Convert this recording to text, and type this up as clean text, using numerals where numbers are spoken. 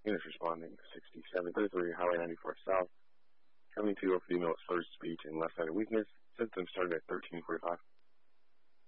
Units responding 6733, Highway 94 South. Coming to a female's first speech and left-sided weakness. Symptoms started at 13:45.